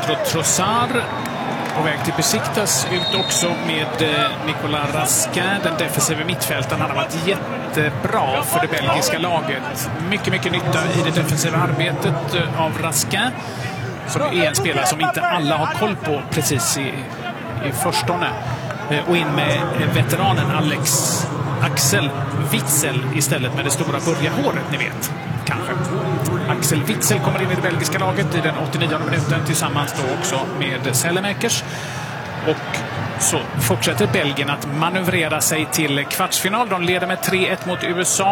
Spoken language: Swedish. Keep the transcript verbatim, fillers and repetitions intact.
Leandro Trossard på väg till Besiktas, ut också med Nicolas Raskin, den defensiva mittfältaren. Han har varit jättebra för det belgiska laget. Mycket, mycket nytta i det defensiva arbetet av Raskin, som är en spelare som inte alla har koll på precis i, i förstone. Och in med veteranen Alex Axel Witsel istället, med det stora börjarhåret, ni vet. Kanske. Axel Witsel kommer in i det belgiska laget i den åttionionde minuten tillsammans då också med Sellemakers. Och så fortsätter Belgien att manövrera sig till kvartsfinal. De leder med tre ett mot U S A.